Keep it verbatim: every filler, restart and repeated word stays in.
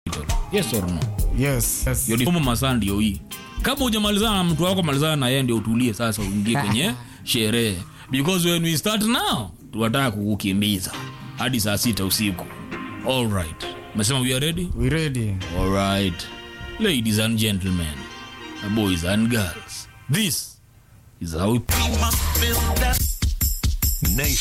Yes or no? Yes. Yes. Yodi kama masaa ndio hii. Kama hujamalizana na mtu wako, malizana na yeye ndio utulie sasa uingie kwenye sherehe. Because when we start now, tunataka kukukimbiza hadi saa sita usiku. All right. Umesema we are ready? We ready. All right. Ladies and gentlemen, boys and girls, this is how we must build that nation.